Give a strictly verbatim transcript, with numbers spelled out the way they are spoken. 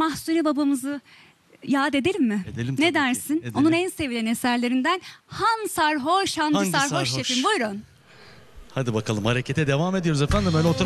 Mahsuni babamızı yad edelim mi? Edelim tabii ne ki, dersin? edelim. Onun en sevilen eserlerinden Han Sarhoş, Hancı Hancı Sarhoş Sarhoş. şefim. Buyurun. Hadi bakalım harekete devam ediyoruz efendim. Öyle otur